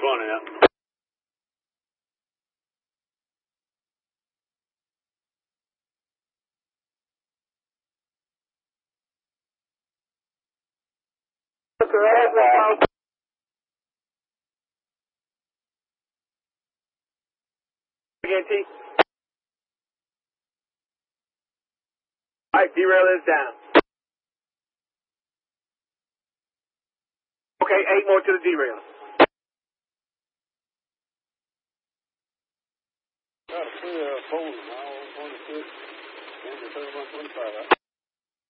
funny, huh? Again, T. All right, derail is down. Okay, 8 more to the derail. Got a clear phone now, 26, 31, 25.